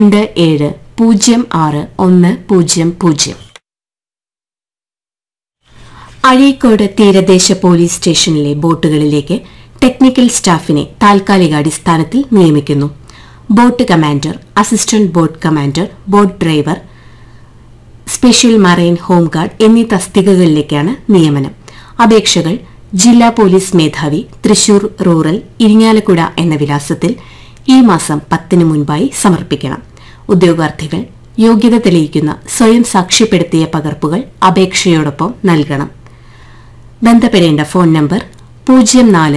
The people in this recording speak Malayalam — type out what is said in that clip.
27061000. അഴീക്കോട് തീരദേശ പോലീസ് സ്റ്റേഷനിലെ ബോട്ടുകളിലേക്ക് ടെക്നിക്കൽ സ്റ്റാഫിനെ താൽക്കാലികാടിസ്ഥാനത്തിൽ നിയമിക്കുന്നു. Boat commander, assistant boat commander, boat driver, special marine home guard എന്നീ തസ്തികകളിലേക്കാണ് നിയമനം. അപേക്ഷകൾ ജില്ലാ പോലീസ് മേധാവി, തൃശൂർ റൂറൽ, ഇരിങ്ങാലക്കുട എന്ന വിലാസത്തിൽ ഈ മാസം 10 മുൻപായി സമർപ്പിക്കണം. ഉദ്യോഗാർത്ഥികൾ യോഗ്യത തെളിയിക്കുന്ന സ്വയം സാക്ഷ്യപ്പെടുത്തിയ പകർപ്പുകൾ അപേക്ഷയോടൊപ്പം നൽകണം. ബന്ധപ്പെടേണ്ട ഫോൺ നമ്പർ 04